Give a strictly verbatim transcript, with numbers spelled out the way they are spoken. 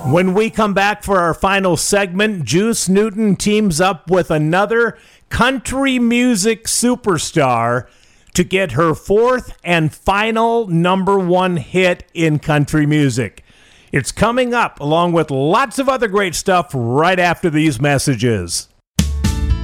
When we come back for our final segment, Juice Newton teams up with another country music superstar to get her fourth and final number one hit in country music. It's coming up along with lots of other great stuff right after these messages.